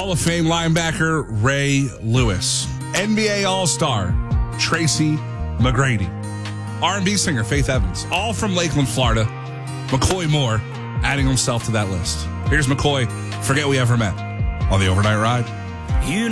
Hall of Fame linebacker Ray Lewis, NBA All-Star Tracy McGrady, R&B singer Faith Evans, all from Lakeland, Florida. McCoy Moore adding himself to that list. Here's McCoy, Forget We Ever Met, on the Overnight Ride.